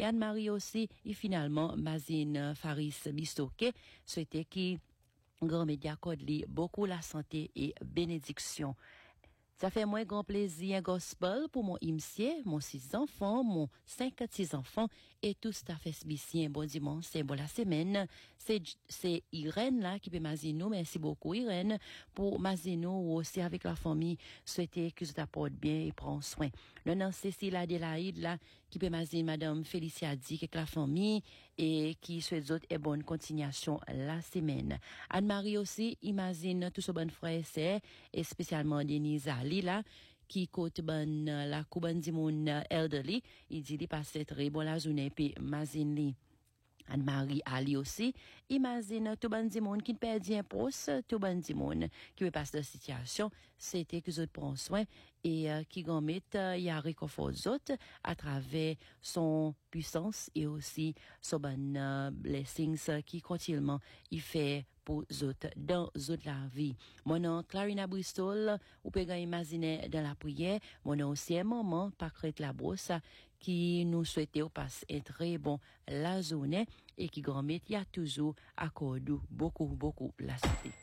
et Anne-Marie aussi, et finalement, Mazine Faris Bistoke, souhaitait qui grand média accorde beaucoup la santé et bénédiction. Ça fait moins grand plaisir, un gospel pour mon imsier, mon 6 enfants, mon 56 enfants, et tout ça fait bien. Bon dimanche, c'est bon la semaine. C'est Irène là qui peut m'azino. Merci beaucoup Irène pour m'azino aussi avec la famille. Souhaitez que vous apporte bien et prend soin. Le nom Cécile Adélaïde là qui peut m'azino madame Félicia dit avec la famille et qui souhaite autres et bonne continuation la semaine. Anne-Marie aussi, imagine tout ce bon frère et spécialement Denise Ali là qui côte bonne la couban du monde elderly il dit il passe très bon la journée puis mazine li Anne-Marie Ali aussi imagine tout bon du monde qui perd un poste tout bon du monde qui veut passer de situation c'était que autres prend soin et qui gamet il y a réconfort autres à travers son puissance et aussi son bon blessings qui continuellement il fait pour autres dans autres la vie. Mon nom Clarina Bristol, ou peut imaginer dans la prière, mon nom aussi un maman Pacrette la brosse qui nous souhaitait au passe un très bon la journée et qui grand-mère y a toujours accordé beaucoup la santé.